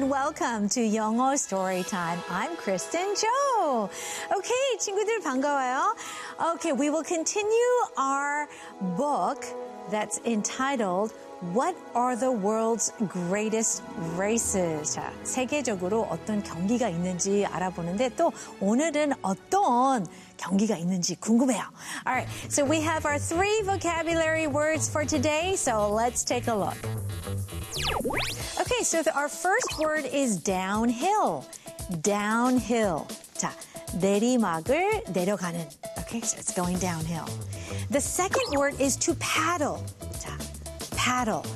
and welcome to 영어 Story Time. I'm Kristen Jo. Okay, 친구들 반가워요. Okay, we will continue our book that's entitled What are the world's greatest races? 자, 세계적으로 어떤 경기가 있는지 알아보는데 또 오늘은 어떤 경기가 있는지 궁금해요. All right, so we have our 3 vocabulary words for today, so let's take a look. Okay, so our first word is downhill. Downhill. 자, 내리막을 내려가는. Okay, so it's going downhill. The second word is to paddle. 자, paddle.